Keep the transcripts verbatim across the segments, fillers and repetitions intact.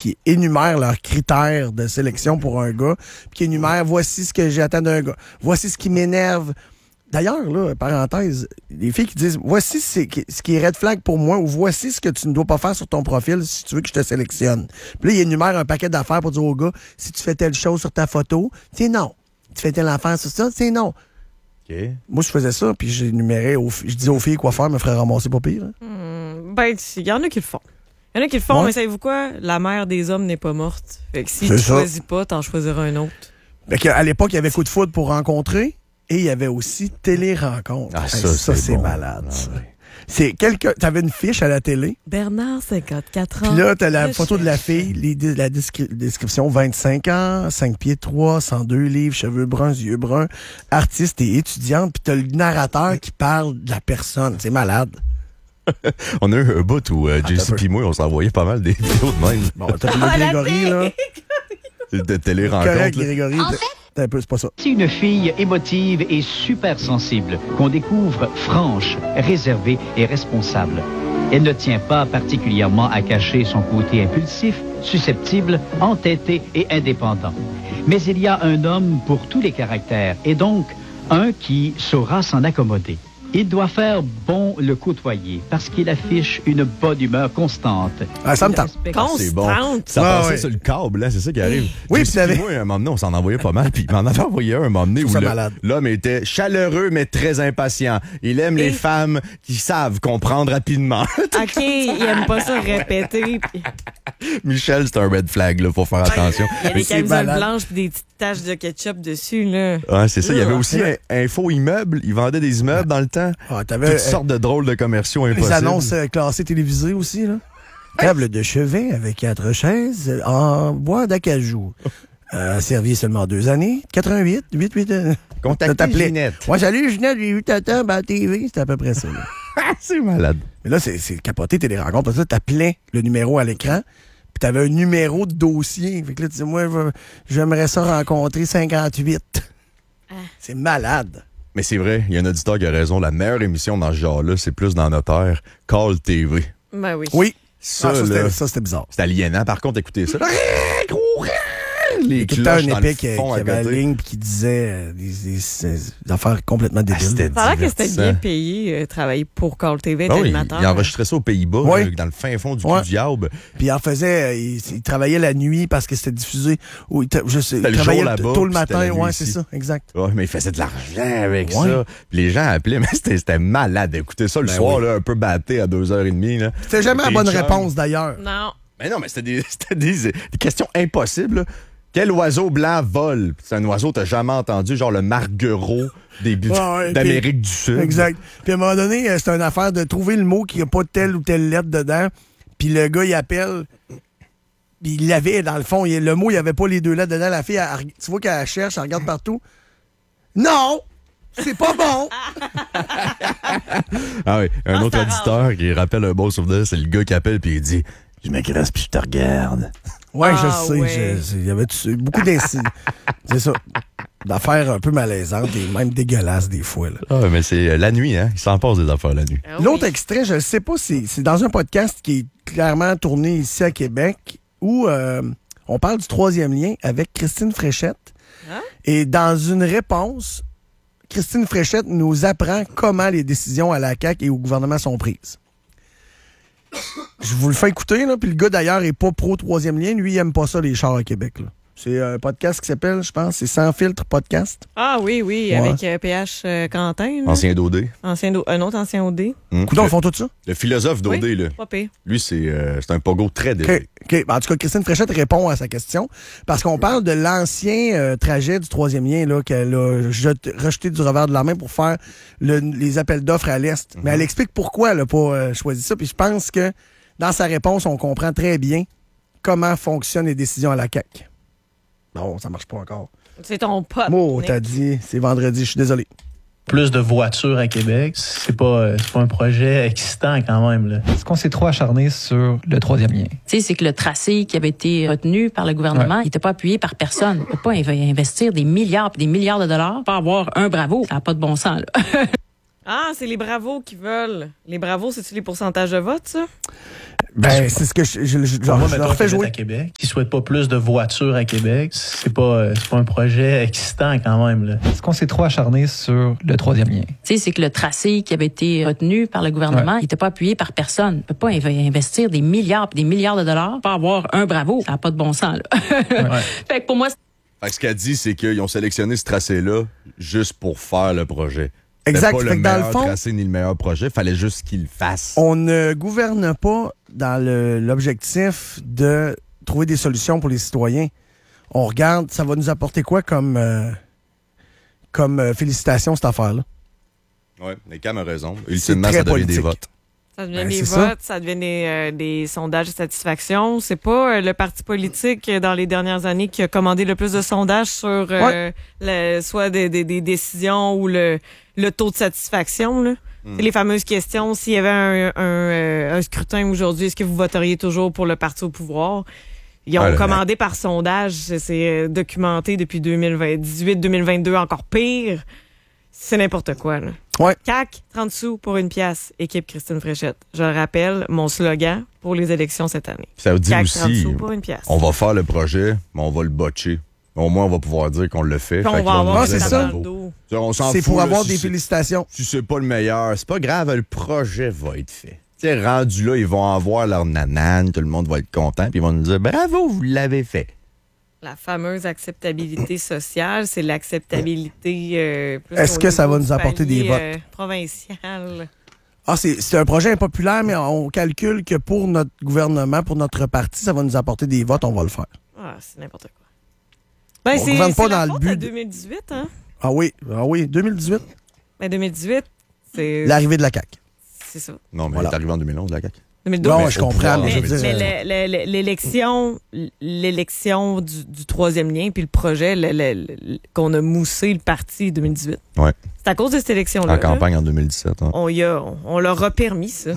qui énumèrent leurs critères de sélection pour un gars, puis qui énumèrent voici ce que j'attends d'un gars, voici ce qui m'énerve. D'ailleurs, là, parenthèse, les filles qui disent voici c'est, ce qui est red flag pour moi ou voici ce que tu ne dois pas faire sur ton profil si tu veux que je te sélectionne. Puis là, il énumère un paquet d'affaires pour dire au gars si tu fais telle chose sur ta photo, c'est non. Tu fais telle affaire sur ça, c'est non. Okay. Moi, je faisais ça, puis j'énumérais, aux, je disais aux filles quoi faire, me ferait ramasser pas pire. Hein. Mmh, ben, il y en a qui le font. Il y en a qui le font, ouais. Mais savez-vous quoi? La mère des hommes n'est pas morte. Fait que si c'est tu ça. choisis pas, t'en choisiras un autre. Fait qu'à l'époque, il y avait coup de foudre pour rencontrer. Et il y avait aussi télé-rencontre. Ah, ça, hey, ça c'est, c'est bon. malade. Ça. C'est quelqu'un. T'avais une fiche à la télé. Bernard, cinquante-quatre ans. Puis là, t'as la photo de la fille, les, la descri- description vingt-cinq ans, cinq pieds trois, cent deux livres, cheveux bruns, yeux bruns, artiste et étudiante. Puis t'as le narrateur qui parle de la personne. C'est malade. On a eu un bout où euh, ah, J C et moi, on s'envoyait pas mal des vidéos de même. Bon, t'as vu le Grégory, là. De télé-rencontre. Correct, Grégory. En fait, un peu, c'est pas ça. C'est une fille émotive et super sensible qu'on découvre franche, réservée et responsable. Elle ne tient pas particulièrement à cacher son côté impulsif, susceptible, entêté et indépendant. Mais il y a un homme pour tous les caractères et donc un qui saura s'en accommoder. Il doit faire bon le côtoyer parce qu'il affiche une bonne humeur constante. Ah, ça me tente. Constante. C'est bon. Ça ah, passait ouais. sur le câble, hein, c'est ça qui arrive. Oui, puis puis moi, un moment donné, on s'en envoyait pas mal, puis il m'en avait envoyé un, un moment donné où le, l'homme était chaleureux mais très impatient. Il aime Et... les femmes qui savent comprendre rapidement. OK, il aime pas ça répéter. Puis... Michel, c'est un red flag, là, faut faire attention. Il y a des camisoles blanches et des petites taches de ketchup dessus, là. Ouais, c'est ça. Il y avait aussi un Info Immeuble. Ils vendaient des immeubles dans le temps. Ah, t'avais toutes sortes de drôles de commerciaux impossibles. Les annonces euh, classées télévisées aussi, là. Table de chevet avec quatre chaises en bois d'acajou. Euh, servi seulement deux années. quatre-vingt-huit, huit, huit. Euh, Contactez Ginette. Ouais, salut Ginette, j'ai vu ta table à la T V. C'était à peu près ça, là. C'est malade. Mais là, c'est, c'est capoté, t'es des rencontres. Parce que là, t'appelais le numéro à l'écran. Puis t'avais un numéro de dossier. Fait que là, tu dis, moi, j'aimerais ça rencontrer cinquante-huit. Ah. C'est malade. Mais c'est vrai, il y a un auditeur qui a raison. La meilleure émission dans ce genre-là, c'est plus dans notre ère. Call T V. Ben oui. Oui. Ça, ah, ça, là, c'était, ça, c'était bizarre. C'est aliénant. Par contre, écoutez ça. Les cloches un épée qui, qui avait la ligne et qui disait euh, des, des, des, des affaires complètement débiles. Ça a l'air que c'était bien payé, euh, travailler pour Call T V, être oh oui, animateur. Il enregistrait ça aux Pays-Bas, oui. là, dans le fin fond du ouais. cul du diable. Puis il en faisait, il, il travaillait la nuit parce que c'était diffusé. Ou il, je sais, il travaillait là-bas, tôt le matin, ouais, c'est ça, exact. Ouais, mais il faisait de l'argent avec ouais. ça. Puis les gens appelaient, mais c'était, c'était malade. Écoutez ça le ben soir, oui. là, un peu batté à deux heures trente. Là. C'était jamais la bonne réponse, d'ailleurs. Non. Mais non, mais c'était des, c'était des, des questions impossibles, là. Quel oiseau blanc vole? C'est un oiseau que t'as jamais entendu, genre le marguerot des, ah ouais, d'Amérique puis, du Sud. Exact. Puis à un moment donné, c'est une affaire de trouver le mot qui n'a pas telle ou telle lettre dedans. Puis le gars, il appelle. Puis il l'avait, dans le fond. Il, le mot, il n'y avait pas les deux lettres dedans. La fille, elle, tu vois qu'elle cherche, elle regarde partout. Non! C'est pas bon! Ah oui, un ah, autre auditeur qui rappelle un bon souvenir, c'est le gars qui appelle puis il dit « Je m'agresse puis je te regarde. » Ouais, ah, je sais. ouais. Il y avait beaucoup d'incidents. C'est ça. D'affaires un peu malaisantes et même dégueulasses des fois. Là. Ah, mais c'est euh, la nuit, hein? Il s'en passe des affaires la nuit. Ah, oui. L'autre extrait, je ne sais pas, c'est, c'est dans un podcast qui est clairement tourné ici à Québec où euh, on parle du troisième lien avec Christine Fréchette. Hein? Et dans une réponse, Christine Fréchette nous apprend comment les décisions à la C A Q et au gouvernement sont prises. Je vous le fais écouter, là, puis le gars, d'ailleurs, est pas pro-troisième lien. Lui, il aime pas ça, les chars à Québec. Là. C'est un podcast qui s'appelle, je pense, c'est Sans filtre podcast. Ah oui, oui, ouais. Avec euh, P H euh, Quentin. Là. Ancien d'O D. Ancien do- un autre ancien O D. Mmh. Coudon, ils font tout ça? Le philosophe d'O D, oui, là. Pas pire. Lui, c'est, euh, c'est un pogo très dédié. OK. OK. En tout cas, Christine Fréchette répond à sa question parce qu'on parle de l'ancien euh, trajet du troisième lien là, qu'elle a jeté, rejeté du revers de la main pour faire le, les appels d'offres à l'Est. Mmh. Mais elle explique pourquoi elle n'a pas euh, choisi ça. Puis je pense que dans sa réponse, on comprend très bien comment fonctionnent les décisions à la C A Q. Non, ça marche pas encore. C'est ton pote. Oh, t'as dit, c'est vendredi, je suis désolé. Plus de voitures à Québec, c'est pas, c'est pas un projet excitant quand même. Là. Est-ce qu'on s'est trop acharné sur le troisième lien? Tu sais, c'est que le tracé qui avait été retenu par le gouvernement, ouais. il n'était pas appuyé par personne. On peut pas investir des milliards et des milliards de dollars pour avoir un bravo. Ça n'a pas de bon sens, là. Ah, c'est les bravos qui veulent. Les bravos, c'est-tu les pourcentages de vote, ça? Ben, c'est ce que je, je, je, Moi, je mettons leur fais qu'ils habitent jouer. à Québec, qui ne souhaitent pas plus de voitures à Québec, c'est pas, euh, c'est pas un projet excitant quand même. Là. Est-ce qu'on s'est trop acharné sur le troisième lien? Tu sais, c'est que le tracé qui avait été retenu par le gouvernement, Ouais. il n'était pas appuyé par personne. On ne peut pas inv- investir des milliards et des milliards de dollars pour avoir un bravo. Ça n'a pas de bon sens, là. Ouais. Fait que pour moi, Fait que ce qu'elle dit, c'est qu'ils ont sélectionné ce tracé-là juste pour faire le projet. Exact. C'était pas Fait le que dans le meilleur fond, tracé ni le meilleur projet. Fallait juste qu'ils le fassent. on ne gouverne pas dans le- l'objectif de trouver des solutions pour les citoyens. On regarde, ça va nous apporter quoi comme, euh, comme euh, félicitations, cette affaire-là? Oui, mais Cam a raison. Ultimement, très ça devient des politique. votes. Ça devient Ben, des c'est votes, ça. ça, devient des, euh, des sondages de satisfaction. C'est pas euh, le parti politique euh, dans les dernières années qui a commandé le plus de sondages sur euh, le- soit des, des, des décisions ou le, le taux de satisfaction. Là. C'est les fameuses questions. S'il y avait un, un, euh, un scrutin aujourd'hui, est-ce que vous voteriez toujours pour le parti au pouvoir? Ils ont Ah, le commandé par sondage. C'est euh, documenté depuis deux mille dix-huit deux mille vingt-deux, encore pire. C'est n'importe quoi, là. Ouais. C A C, trente sous pour une pièce. Équipe Christine Fréchette. Je le rappelle, mon slogan pour les élections cette année. Ça veut C dire A C, trente aussi, sous pour une pièce. on va faire le projet, mais on va le botcher. Au moins, on va pouvoir dire qu'on le fait. Puis Fait on qu'ils va vont avoir nous Ah, c'est dire ça. dans bravo. le dos. On s'en C'est fout, pour là, avoir si des c'est- félicitations. Si c'est pas le meilleur, c'est pas grave, le projet va être fait. Tu sais, rendu là, ils vont avoir leur nanane, tout le monde va être content, puis ils vont nous dire bravo, vous l'avez fait. La fameuse acceptabilité sociale, c'est l'acceptabilité. Euh, plus Est-ce au que ça niveau va du nous apporter des palier, votes? euh, provincial. Ah, c'est c'est un projet impopulaire, mais on calcule que pour notre gouvernement, pour notre parti, ça va nous apporter des votes, on va le faire. Ah, c'est n'importe quoi. Ben, On c'est gouverne pas c'est la dans le faute but à de- deux mille dix-huit, hein? Ah oui, ah oui, deux mille dix-huit, Ben, deux mille dix-huit, c'est. l'arrivée de la C A Q. C'est ça. Non, mais Voilà. elle est arrivée en deux mille onze, la C A Q. deux mille douze. Non, mais je au comprends, pouvoir, mais je Mais, veux dire... mais euh, le- le- le- l'élection, l'élection du, du troisième lien, puis le projet le- le- le- qu'on a moussé le parti deux mille dix-huit. Ouais. C'est à cause de cette élection-là. En là. campagne en deux mille dix-sept. hein. On, y a, on, on leur a permis ça.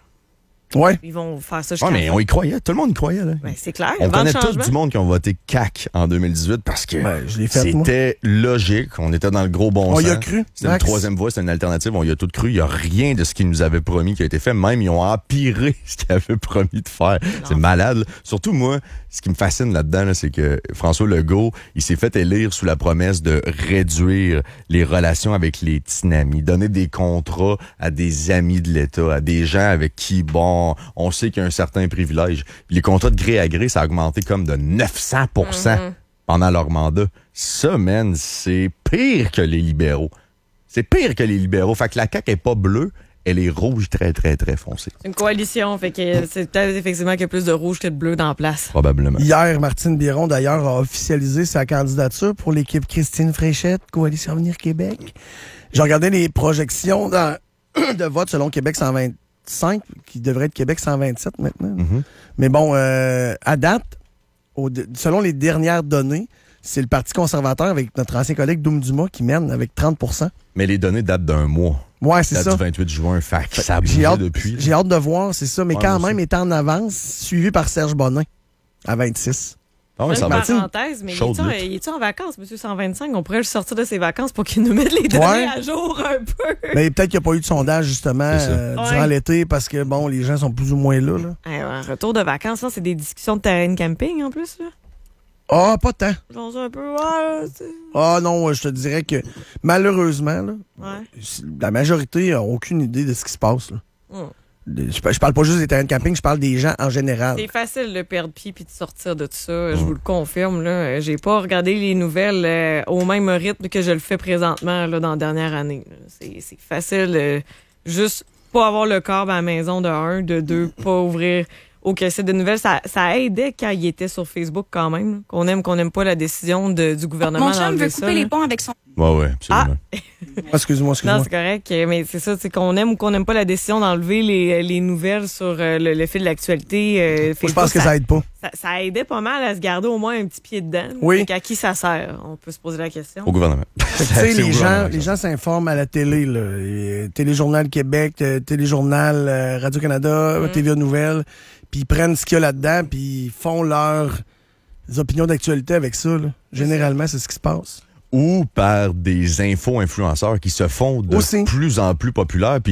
Ouais. Ils vont faire ça jusqu'à Ouais, la mais fin. on y croyait. Tout le monde y croyait, là. Ben, c'est clair. On vent de connaît tout changement. du monde qui ont voté C A C en deux mille dix-huit parce que Ben, je l'ai fait, moi. c'était logique. On était dans le gros bon On sens. y a cru, C'était une Max. troisième voie, c'était une alternative. On y a tout cru. Il n'y a rien de ce qu'ils nous avaient promis qui a été fait. Même, ils ont empiré ce qu'ils avaient promis de faire. C'est malade. là. Surtout, moi, ce qui me fascine là-dedans, là, c'est que François Legault, il s'est fait élire sous la promesse de réduire les relations avec les tsunamis, donner des contrats à des amis de l'État, à des gens avec qui, bon, on sait qu'il y a un certain privilège. Puis les contrats de gré à gré, ça a augmenté comme de neuf cents pour cent pendant leur mandat. Ça, man, c'est pire que les libéraux. C'est pire que les libéraux. Fait que la C A Q est pas bleue, elle est rouge très, très, très foncée. C'est une coalition, fait que c'est peut-être effectivement qu'il y a plus de rouge que de bleu dans la place. Probablement. Hier, Martine Biron, d'ailleurs, a officialisé sa candidature pour l'équipe Christine Fréchette, Coalition Avenir Québec. J'ai regardé les projections dans- de vote selon Québec cent vingt-cinq, qui devrait être Québec cent vingt-sept maintenant. Mhm. Mais bon, euh, à date, au- selon les dernières données, c'est le Parti conservateur avec notre ancien collègue Doum Dumas qui mène avec trente pour cent. Mais les données datent d'un mois. Ouais, c'est Date ça. du vingt-huit juin. Fait que ça a J'ai bougé hâte, depuis. j'ai hâte de voir, c'est ça. Mais Ouais, quand moi même, aussi. étant en avance, suivi par Serge Bonin à vingt-six. Ah ouais, Une ça va. parenthèse, mais il chaude est-tu en- lutte. il est-tu en vacances, monsieur cent vingt-cinq? On pourrait le sortir de ses vacances pour qu'il nous mette les données Ouais. à jour un peu. Mais peut-être qu'il n'y a pas eu de sondage, justement, C'est ça. euh, Ouais. durant l'été, parce que, bon, les gens sont plus ou moins là. là. Hey, un retour de vacances, là, c'est des discussions de terrain de camping en plus. Là. Ah, pas tant. J'en sais un peu. Ouais, c'est- Ah non, je te dirais que, malheureusement, là, ouais. la majorité n'a aucune idée de ce qui se passe. Là. Hum. Je, je parle pas juste des terrains de camping, je parle des gens en général. C'est facile de perdre pied puis de sortir de tout ça. Je vous le confirme. Là. J'ai pas regardé les nouvelles euh, au même rythme que je le fais présentement là, dans la dernière année. là. C'est c'est facile euh, juste pas avoir le corps à la maison de un, de deux, pas ouvrir aucun site de nouvelles. Ça, ça aidait quand il était sur Facebook quand même. là. Qu'on aime, qu'on n'aime pas la décision de- du gouvernement Mon chum d'enlever veut ça. couper là. les ponts avec son... Ouais, ouais, absolument. Ah, excuse-moi, Non, excuse-moi. c'est correct, mais c'est ça, c'est qu'on aime ou qu'on n'aime pas la décision d'enlever les, les nouvelles sur euh, le, le fil de l'actualité. euh, Moi, je Facebook, pense que ça aide pas. ça, ça aidait pas mal à se garder au moins un petit pied dedans. Oui. Fait qu'à qui ça sert? On peut se poser la question. Au gouvernement. Tu sais, les gens, les gens s'informent à la télé, là. Et Téléjournal Québec, euh, Téléjournal euh, Radio-Canada, Mm. T V A Nouvelles, puis ils prennent ce qu'il y a là-dedans, puis ils font leurs opinions d'actualité avec ça. Là. Généralement, c'est ce qui se passe. Ou par des info-influenceurs qui se font de Aussi. plus en plus populaires. Puis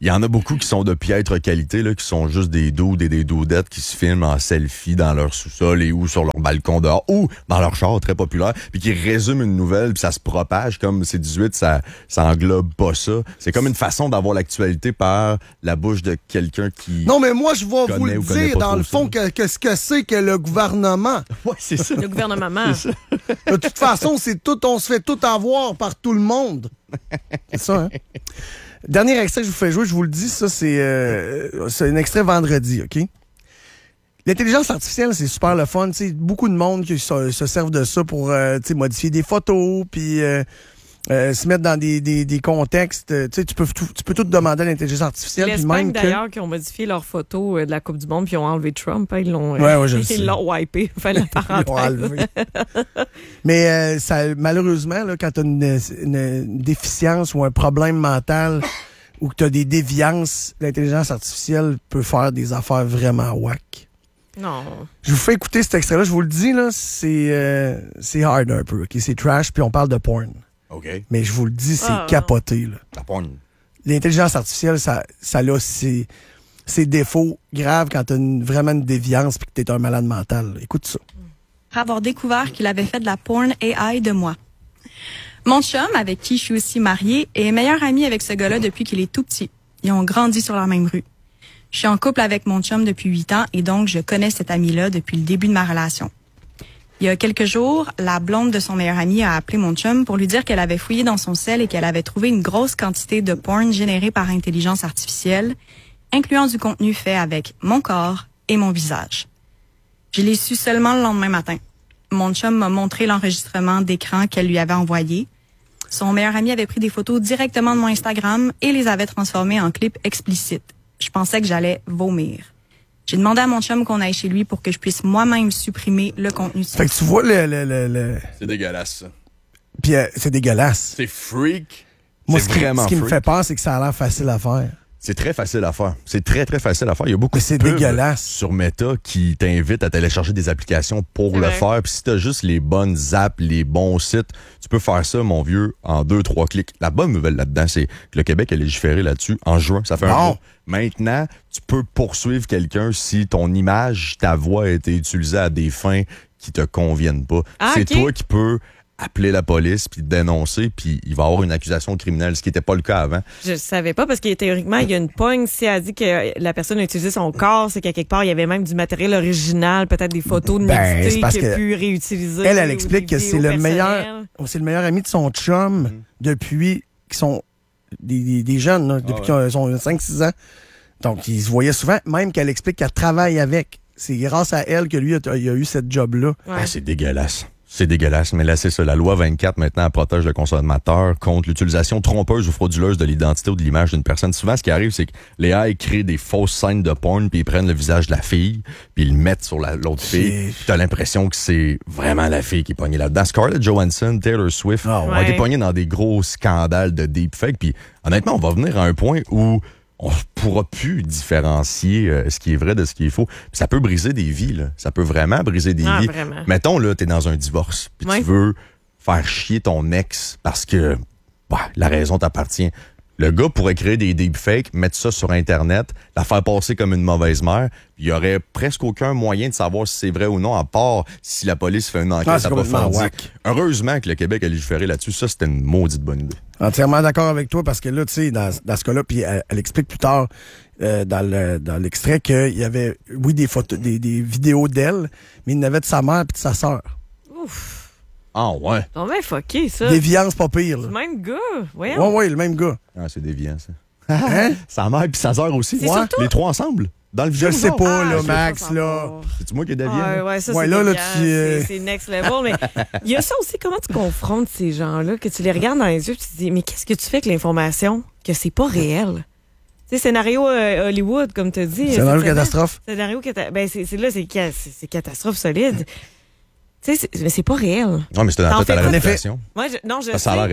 Il y en a beaucoup qui sont de piètre qualité, là, qui sont juste des dudes et des doudettes qui se filment en selfie dans leur sous-sol et ou sur leur balcon dehors ou dans leur char très populaire, puis qui résument une nouvelle, puis ça se propage comme c'est dix-huit, ça, ça englobe pas ça. C'est comme une façon d'avoir l'actualité par la bouche de quelqu'un qui... Non, mais moi, je vais vous connaît le ou connaît dire, pas dans trop le fond, ça. que, que ce que c'est que le gouvernement. Ouais, c'est ça. Le gouvernement. De toute façon, c'est tout, on se fait tout avoir par tout le monde. C'est ça, hein? Dernier extrait que je vous fais jouer, je vous le dis, ça, c'est, euh, c'est un extrait vendredi, OK? L'intelligence artificielle, c'est super le fun. Tu sais, beaucoup de monde qui se, se servent de ça pour euh, tu sais, modifier des photos, puis euh, euh, se mettre dans des, des, des contextes. Tu sais, tu peux tout, tu peux tout demander à l'intelligence artificielle. puis L'Espagne, même que... d'ailleurs, qui ont modifié leurs photos euh, de la Coupe du Monde puis ils ont enlevé Trump. Hein, ils l'ont, euh, Ouais, ouais, je le sais. ils l'ont wipé. Fait la Ils l'ont parenthèse. enlevé. Mais euh, ça, malheureusement, là, quand tu as une, une, une déficience ou un problème mental ou que tu as des déviances, l'intelligence artificielle peut faire des affaires vraiment whack. Non. Je vous fais écouter cet extrait-là. Je vous le dis, là, c'est, euh, c'est hard un peu. Okay? C'est trash, puis on parle de porn. OK. Mais je vous le dis, c'est Ah, capoté. Là. La porn. L'intelligence artificielle, ça, ça a ses, ses défauts graves quand tu as une, vraiment une déviance puis que tu es un malade mental. Là. Écoute ça. Avoir découvert qu'il avait fait de la porn A I de moi. Mon chum, avec qui je suis aussi mariée, est meilleur ami avec ce gars-là depuis qu'il est tout petit. Ils ont grandi sur la même rue. Je suis en couple avec mon chum depuis huit ans et donc je connais cet ami-là depuis le début de ma relation. Il y a quelques jours, la blonde de son meilleur ami a appelé mon chum pour lui dire qu'elle avait fouillé dans son cell et qu'elle avait trouvé une grosse quantité de porn générée par intelligence artificielle, incluant du contenu fait avec mon corps et mon visage. Je l'ai su seulement le lendemain matin. Mon chum m'a montré l'enregistrement d'écran qu'elle lui avait envoyé. Son meilleur ami avait pris des photos directement de mon Instagram et les avait transformées en clips explicites. Je pensais que j'allais vomir. J'ai demandé à mon chum qu'on aille chez lui pour que je puisse moi-même supprimer le contenu. Fait que tu vois le... le, le, le... C'est dégueulasse, ça. Puis euh, c'est dégueulasse. C'est freak. Moi, c'est ce qui, vraiment ce qui me freak. fait peur, c'est que ça a l'air facile à faire. C'est très facile à faire. C'est très, très facile à faire. Il y a beaucoup Mais de c'est pubs dégueulasse. sur Meta qui t'invitent à télécharger des applications pour C'est le vrai. faire. Puis si t'as juste les bonnes apps, les bons sites, tu peux faire ça, mon vieux, en deux, trois clics. La bonne nouvelle là-dedans, c'est que le Québec a légiféré là-dessus en juin. Ça fait un Bon. mois. Maintenant, tu peux poursuivre quelqu'un si ton image, ta voix a été utilisée à des fins qui te conviennent pas. Ah, c'est ok. toi qui peux appeler la police puis te dénoncer puis il va y avoir une accusation criminelle, ce qui n'était pas le cas avant. Je savais pas parce que théoriquement, il y a une pogne. Si elle dit que la personne a utilisé son corps, c'est qu'à quelque part, il y avait même du matériel original, peut-être des photos de Ben, nudité c'est parce qu'il a que pu réutiliser. Elle, elle ou explique des que c'est vidéos le meilleur, personnelles. c'est le meilleur ami de son chum depuis qu'ils sont des, des, des jeunes, là, depuis Ah ouais. qu'ils ont cinq six ans. Donc, ils se voyaient souvent, même qu'elle explique qu'elle travaille avec. C'est grâce à elle que lui, a, il a eu cette job-là. Ouais. Ah, c'est dégueulasse. C'est dégueulasse, mais là, c'est ça. La loi vingt-quatre, maintenant, elle protège le consommateur contre l'utilisation trompeuse ou frauduleuse de l'identité ou de l'image d'une personne. Souvent, ce qui arrive, c'est que les A I créent des fausses scènes de porn, puis ils prennent le visage de la fille, puis ils le mettent sur la- l'autre C'est- fille. Puis t'as l'impression que c'est vraiment la fille qui est pognée là-dedans. Scarlett Johansson, Taylor Swift Ah, ont ouais. été pognés dans des gros scandales de deepfake. Puis honnêtement, on va venir à un point où on pourra plus différencier euh, ce qui est vrai de ce qui est faux. Puis ça peut briser des vies, là. Ça peut vraiment briser des Ah, vies. vraiment. Mettons, là, t'es dans un divorce, puis Ouais. tu veux faire chier ton ex parce que bah, la raison t'appartient. Le gars pourrait créer des deepfakes, mettre ça sur Internet, la faire passer comme une mauvaise mère. Il y aurait presque aucun moyen de savoir si c'est vrai ou non, à part si la police fait une enquête Ah, c'est à pas complètement faire dire. whack. Heureusement que le Québec a légiféré là-dessus. Ça, c'était une maudite bonne idée. Entièrement d'accord avec toi parce que là, tu sais, dans, dans ce cas-là, puis elle, elle explique plus tard euh, dans, le, dans l'extrait qu'il y avait, oui, des photos, des, des vidéos d'elle, mais il y en avait de sa mère puis de sa sœur. Ouf. Ah ouais? Non, mais fucké, ça. Déviance pas pire, C'est là. le même gars. Voyons. Ouais, ouais, le même gars. Ah, c'est déviant, ça. Hein? Sa mère puis sa sœur aussi. C'est surtout- Les trois ensemble. Dans le Je vidéo. le sais non? pas, Ah, là, je veux pas Max, là. savoir. C'est-tu moi qui est déviant? Ouais, là? ouais, ça, Ouais, c'est là, là, déviant, tu, euh, c'est- c'est next level. Mais il y a ça aussi, comment tu confrontes ces gens-là, que tu les regardes dans les yeux et tu te dis, mais qu'est-ce que tu fais avec l'information que c'est pas réel? Tu sais, scénario euh, Hollywood, comme tu as dit. Scénario cette catastrophe. semaine. Scénario catastrophe. Ben, c'est c'est là, c'est ca- c'est- c'est catastrophe solide. Tu sais, c'est- mais c'est pas réel. Non, mais c'était dans T'en toute fais la pas. réputation. Moi, je, non, je Ça, ça a l'air sais. réel.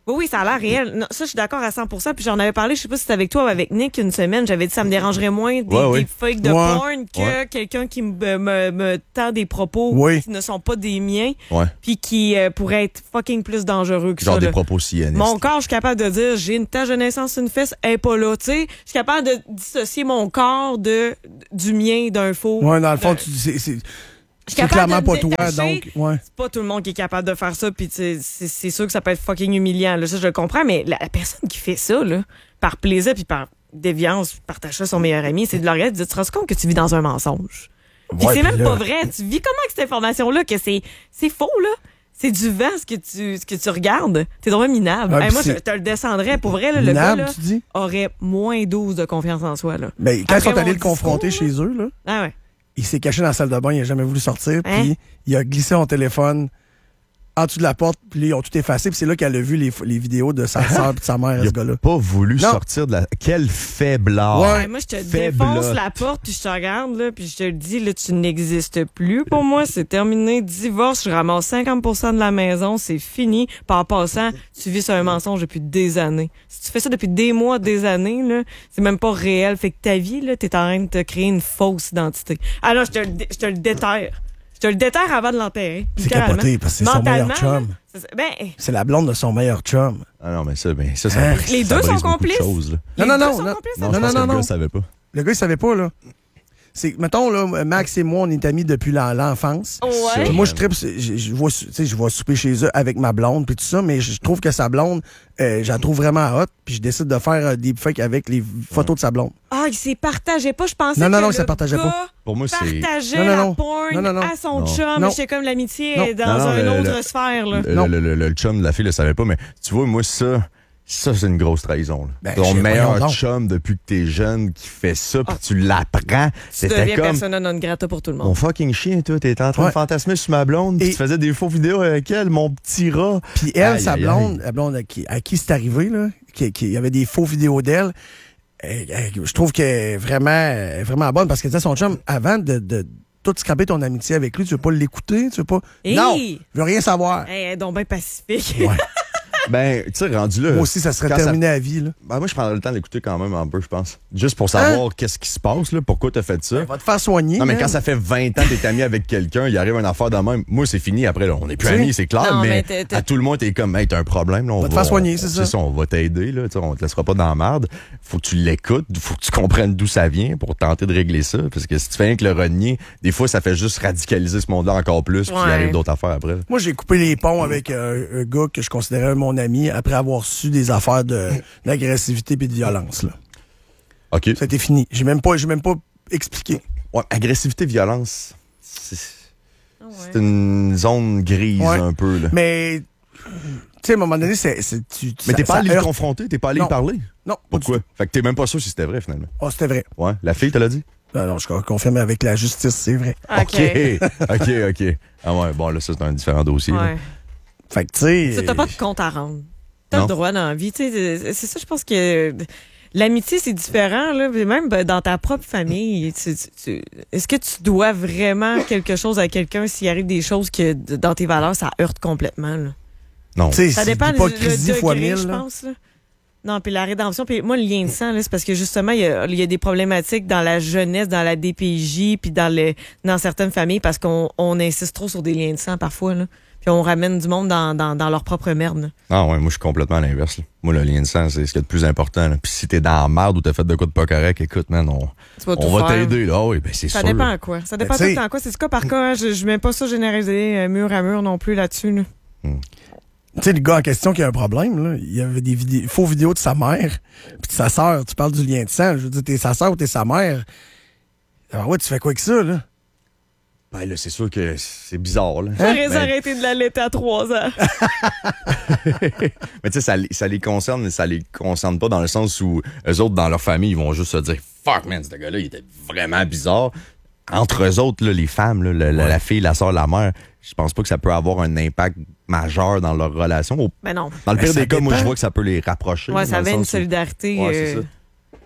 Oui, oui, ça a l'air réel. Non, ça, je suis d'accord à cent pour cent. Puis j'en avais parlé, je sais pas si c'était avec toi ou avec Nick une semaine. J'avais dit ça me dérangerait moins des, Ouais, oui. des fakes de Ouais. porn que Ouais. quelqu'un qui me, me, me tend des propos Oui. qui ne sont pas des miens. Ouais. Puis qui euh, pourraient être fucking plus dangereux que Genre ça. des là. propos sionistes. Mon corps, je suis capable de dire, j'ai une tache de naissance, une fesse, elle est pas là. Tu sais, je suis capable de dissocier mon corps de du mien d'un faux. Ouais, dans le fond, d'un- tu dis, c'est, c'est, Je suis c'est capable clairement de me pas toi, détacher. donc, ouais. C'est pas tout le monde qui est capable de faire ça, puis c'est c'est sûr que ça peut être fucking humiliant. Là, ça, je le comprends, mais la, la personne qui fait ça, là, par plaisir puis par déviance, puis partage ça à son meilleur ami, c'est de leur regarder, de dire, tu te rends compte que tu vis dans un mensonge. Puis Ouais, c'est puis même là- pas vrai. Tu vis comment avec cette information-là que c'est c'est faux, là? C'est du vent ce que tu, ce que tu regardes. T'es vraiment minable. Ouais, Hey, puis moi, je c'est- te le descendrais. Pour vrai, là, le Minable, gars là, tu dis? aurait moins douze de confiance en soi. Là. Ben, quand ils Après sont allés mon le confronter discours, chez eux, là, Ah ouais. il s'est caché dans la salle de bain, il a jamais voulu sortir, Hein? puis il a glissé son téléphone en dessous de la porte, puis là, ils ont tout effacé, puis c'est là qu'elle a vu les, les vidéos de sa sœur et de sa mère, Il ce gars-là. a pas voulu Non. sortir de la... Quel faiblard. Ouais. Hey, moi, je te Faiblotte. défonce la porte, puis je te regarde, là, puis je te le dis, là, tu n'existes plus pour moi. C'est terminé. Divorce, je ramasse cinquante pour cent de la maison, c'est fini. Par passant, tu vis sur un mensonge depuis des années. Si tu fais ça depuis des mois, des années, là, c'est même pas réel. Fait que ta vie, là, t'es en train de te créer une fausse identité. Ah non, je te le, dé- je te le déterre. Je te le déterre avant de l'enterrer. C'est littéralement. capoté, parce que c'est son meilleur Mentalement, chum. là, c'est- ben, C'est la blonde de son meilleur chum. Ah non, mais ça, ben, ça, ça, Hein? ça Les deux brise sont beaucoup de complices? choses, là. les Non, non, deux non, sont non. complices, Non, hein? je pense non, que le non. gars savait pas. Le gars, il savait pas, là. C'est, mettons, là, Max et moi, on est amis depuis la- l'enfance. Ouais. Puis moi, je tripe, je, je, je vois, tu sais, je vais souper chez eux avec ma blonde, puis tout ça, mais je trouve que sa blonde, euh, je la trouve vraiment hot, puis je décide de faire euh, des fakes avec les photos de sa blonde. Ah, il s'est partagé pas. Je pensais Non, non, que non, le il s'est partagé gars pas. Pour moi, c'est... partageait Non, non, la non. porn Non, non, non. à son Non. chum. Non. J'étais comme l'amitié Non. est dans Non, non, une le- autre le- sphère. Là. Le, Non. le, le, le chum de la fille le savait pas, mais tu vois, moi, ça, ça c'est une grosse trahison. Là. Ben, Ton je sais, meilleur voyons donc. chum depuis que t'es jeune qui fait ça, puis Ah. tu l'apprends. Tu C'était deviens comme persona non grata pour tout le mon monde. fucking chien, toi. T'étais en train Ouais. de fantasmer sur ma blonde, puis Et- tu faisais des faux vidéos avec elle, mon petit rat. Puis elle, Aïe, sa aïe, blonde, aïe. la blonde à qui, à qui c'est arrivé, là, qui, qui- il y avait des faux vidéos d'elle, euh, euh, je trouve qu'elle est vraiment, elle est vraiment bonne parce que, tu sais, son chum, avant de, de tout scraper ton amitié avec lui, tu veux pas l'écouter, tu veux pas. Hey! Non! Je veux rien savoir. Hey, elle est donc bien pacifique. Ouais. Ben, tu sais, rendu là. Moi aussi, ça serait quand ça- terminé à vie, là. Ben, moi, je prendrais le temps d'écouter quand même un peu, je pense. Juste pour savoir qu'est-ce qui se passe, là, pourquoi t'as fait ça. Elle va te faire soigner. Non, mais man. quand ça fait vingt ans que t'es ami avec quelqu'un, il arrive une affaire de même. Moi, c'est fini. Après, là, on n'est plus Tu sais? amis, c'est clair, Non, mais, mais t'es- t'es- à tout le monde, t'es comme, hey, t'as un problème, là. On Va te faire soigner, on- c'est on- ça. On va t'aider, là. Tu sais, on te laissera pas dans la merde. Faut que tu l'écoutes. Faut que tu comprennes d'où ça vient pour tenter de régler ça. Parce que si tu fais rien que le renier, des fois, ça fait juste radicaliser ce monde-là encore plus, puis il Ouais. arrive d'autres affaires après. Moi, j'ai coupé les ponts avec euh, un gars que je considérais mon ami après avoir su des affaires de, d'agressivité et de violence, là. OK. Ça a été fini. J'ai même pas, j'ai même pas expliqué. Ouais, agressivité, violence, c'est Ah ouais. c'est une zone grise Ouais. un peu, là. Mais, tu sais, à un moment donné, c'est, c'est tu, Mais ça- t'es pas ça allé le heurte. confronter, t'es pas allé Non. y parler. Non, pas Pourquoi? du tout. Fait que t'es même pas sûr si c'était vrai, finalement. Oh, c'était vrai. Ouais. La fille, te l'a dit? Non, non, je confirme avec la justice, c'est vrai. OK. OK, OK. Ah ouais, bon, là, ça, c'est un différent dossier. là. Ouais. Fait que, tu sais. Ça, t'as pas de compte à rendre. T'as Non. le droit dans la vie. Tu sais, c'est ça, je pense que l'amitié, c'est différent. Là. Même ben, dans ta propre famille, tu- tu- tu- est-ce que tu dois vraiment quelque chose à quelqu'un s'il arrive des choses que d- dans tes valeurs, ça heurte complètement? Là? Non. Tu sais, Ça c'est dépend du l'hypocrisie fois degré, mille, je là. pense. Là. Non, puis la rédemption, puis moi, le lien de sang, là, c'est parce que justement, il y a, il y a des problématiques dans la jeunesse, dans la D P J, puis dans, le, dans certaines familles, parce qu'on on insiste trop sur des liens de sang parfois. Là. Puis on ramène du monde dans, dans, dans leur propre merde. Là. Ah ouais, moi, je suis complètement à l'inverse. là. Moi, le lien de sang, c'est ce qu'il y a de plus important. là. Puis si t'es dans la merde ou t'as fait de quoi de pas correct, écoute, man, on, Tu vas tout on va faire. t'aider. là. Ah oui, ben c'est Ça sûr. dépend à quoi. Ça dépend Ben, tout le t'sais- temps à quoi. C'est du cas par cas. hein. Je, je mets pas ça généralisé euh, mur à mur non plus là-dessus. Là. Tu sais, le gars en question qui a un problème, là, il y avait des vidéos, faux vidéos de sa mère, puis de sa sœur. Tu parles du lien de sang. Je veux dire, t'es sa sœur ou t'es sa mère. Alors ouais, tu fais quoi avec ça, là? Ben là, c'est sûr que c'est bizarre. Là. J'aurais Ben, arrêté de l'allaiter à trois ans. mais tu sais, ça, les- ça les concerne, mais ça les concerne pas dans le sens où eux autres, dans leur famille, ils vont juste se dire « Fuck, man, ce gars-là, il était vraiment bizarre. » Entre eux autres, là, les femmes, là, le- la, la fille, la soeur, la mère, je pense pas que ça peut avoir un impact majeur dans leur relation. Au- Ben non. Dans le Ben, pire ça des cas, moi, dépend. je vois que ça peut les rapprocher. Ouais, dans ça le avait une sens où- solidarité. Ouais, c'est euh, ça.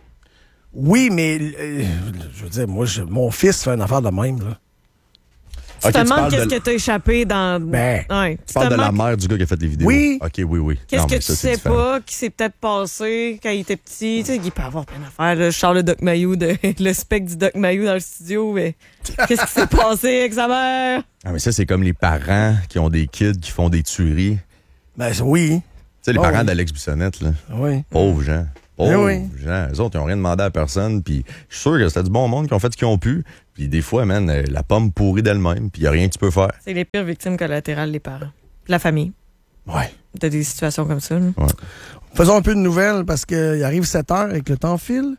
Oui, mais euh, je veux dire, moi, je- mon fils fait une affaire de même, là. Tu Ok, te tu demandes parles qu'est-ce de- que t'as échappé dans... Ben, Ouais. Tu parles te de la demandes mère du gars qui a fait les vidéos. Oui. OK, oui, oui. Qu'est-ce Non, que mais tu ça, c'est sais différent. pas qui s'est peut-être passé quand il était petit? Tu sais, il peut avoir plein d'affaires. Là. Charles le Doc Mayou, de, le spec du Doc Mayou dans le studio. Mais qu'est-ce qui s'est passé avec sa mère? Ah, mais ça, c'est comme les parents qui ont des kids qui font des tueries. ben oui. Tu sais, les Oh, parents oui. d'Alex Bissonnette, là. Oui. Pauvres gens. Pauvres Eh oui. gens. Eux autres, ils n'ont rien demandé à personne. Puis je suis sûr que c'était du bon monde qui ont fait ce qu'ils ont pu. Puis des fois, man, euh, la pomme pourrit d'elle-même. Puis il n'y a rien que tu peux faire. C'est les pires victimes collatérales, les parents. La famille. Ouais. T'as des situations comme ça. Là. Faisons un peu de nouvelles parce qu'il arrive sept heures et que le temps file.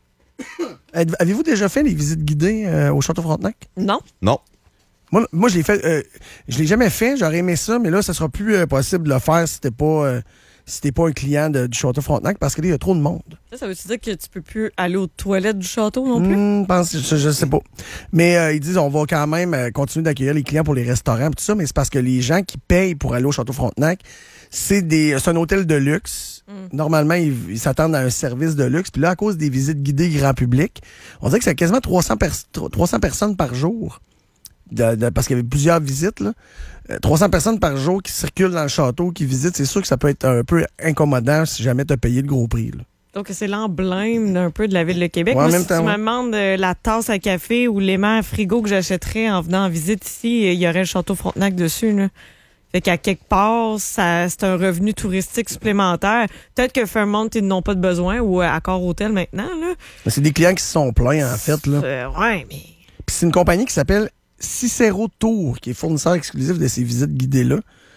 Êtes- Avez-vous déjà fait les visites guidées euh, au Château Frontenac? Non? Non. Moi, moi je l'ai fait. Euh, je l'ai jamais fait. J'aurais aimé ça, mais là, ça sera plus euh, possible de le faire si t'es pas, euh, si t'es pas un client de- du Château Frontenac parce qu'il y a trop de monde. Ça, ça veut-tu dire que tu peux plus aller aux toilettes du château non plus? Hmm, pense, je, je sais pas. Mais euh, ils disent on va quand même euh, continuer d'accueillir les clients pour les restaurants et tout ça, mais c'est parce que les gens qui payent pour aller au Château Frontenac, c'est des c'est un hôtel de luxe. Mm. Normalement, ils ils s'attendent à un service de luxe. Puis là, à cause des visites guidées grand public, on dirait que c'est quasiment trois cents, pers- trois cents personnes par jour. De- de- parce qu'il y avait plusieurs visites. Là. Euh, trois cents personnes par jour qui circulent dans le château, qui visitent. C'est sûr que ça peut être un peu incommodant si jamais tu as payé le gros prix. Là. Donc, c'est l'emblème d'un peu de la ville de Québec. Ouais, en Moi, même si temps, tu ouais. me demandes euh, la tasse à café ou l'aimant à frigo que j'achèterais en venant en visite ici, il y aurait le Château Frontenac dessus. Là. Fait qu'à quelque part, ça, c'est un revenu touristique supplémentaire. Peut-être que Fairmont, ils n'ont pas de besoin, ou euh, Accor Hôtel maintenant. Là. Mais c'est des clients qui se sont plaints, en fait. Là. Euh, ouais, mais... Puis c'est une compagnie qui s'appelle Cicero Tour, qui est fournisseur exclusif de ces visites guidées-là.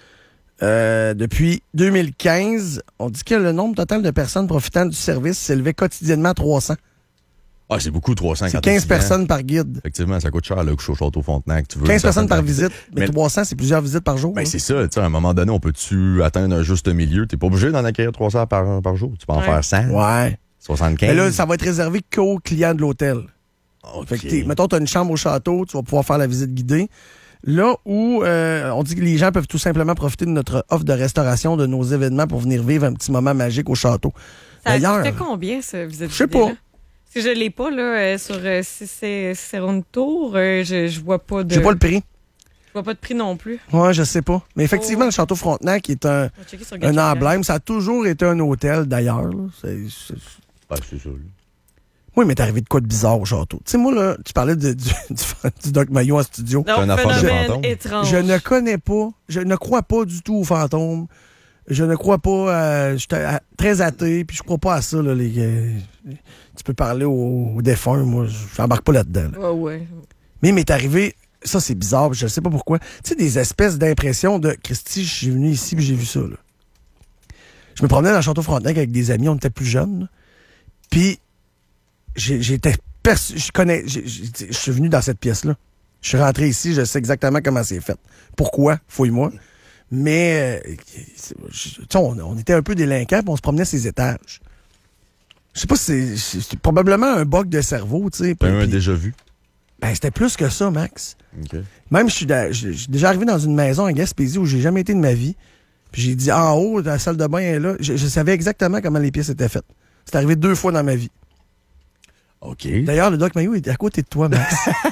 Euh, depuis deux mille quinze, on dit que le nombre total de personnes profitant du service s'élevait quotidiennement à trois cents. Ah, c'est beaucoup, trois cents. C'est quand t'es quinze client. personnes par guide. Effectivement, ça coûte cher, là, au Château Frontenac. Tu veux quinze une personnes par certaine visite. Mais, Mais- trois cents, c'est plusieurs visites par jour. Ben, hein. c'est ça, tu sais, à un moment donné, on peut-tu atteindre un juste milieu? T'es pas obligé d'en accueillir trois cents par, par jour. Tu peux en Ouais. faire cent, Ouais. soixante-quinze. Mais là, ça va être réservé qu'aux clients de l'hôtel. OK. Fait que t'es- mettons, tu as une chambre au château, tu vas pouvoir faire la visite guidée. Là où euh, on dit que les gens peuvent tout simplement profiter de notre offre de restauration, de nos événements pour venir vivre un petit moment magique au château. Ça D'ailleurs, coûtait combien, ça, visite je sais guidée-là? pas. Parce que je l'ai pas, là, euh, sur euh, Cicero Tour. Euh, je, je vois pas de... J'ai pas le prix. Je vois pas de prix non plus. Ouais, je sais pas. Mais effectivement, Oh. le Château Frontenac est un, On va checker sur un Gadget emblème. Ça a toujours été un hôtel, d'ailleurs. là. C'est- c'est- Ben, c'est ça, là. Oui, mais t'es arrivé de quoi de bizarre au château? Tu sais, moi, là, tu parlais de- du, du, du Doc Mayo en studio. Non, C'est une affaire de phénomène fantôme. étrange. Je ne connais pas, je ne crois pas du tout aux fantômes. Je ne crois pas, euh, je suis euh, très athée, puis je crois pas à ça. Là, les, euh, tu peux parler aux, aux défunts, moi, je n'embarque pas là-dedans. là. Ouais, ouais. Mais il m'est arrivé, ça c'est bizarre, puis je ne sais pas pourquoi, tu sais, des espèces d'impressions de Christy, je suis venu ici, puis j'ai vu ça. Là. Je me promenais dans le Château Frontenac avec des amis, on était plus jeunes, là. Puis j'ai- j'étais perçu, je connais, j'ai- j'ai- je suis venu dans cette pièce-là. Je suis rentré ici, je sais exactement comment c'est fait. Pourquoi? Fouille-moi. Mais, euh, c'est- je- tu sais, on, on était un peu délinquants, puis on se promenait ces étages. Je sais pas si c'est, c'est probablement un bug de cerveau, tu sais. T'as eu un puis- déjà vu. Ben, c'était plus que ça, Max. OK. Même, je suis da- je je suis déjà arrivé dans une maison en Gaspésie où j'ai jamais été de ma vie. Puis j'ai dit, en haut, la salle de bain est là. Je, je savais exactement comment les pièces étaient faites. C'est arrivé deux fois dans ma vie. OK. D'ailleurs, le Doc Mayou est à côté de toi, Max.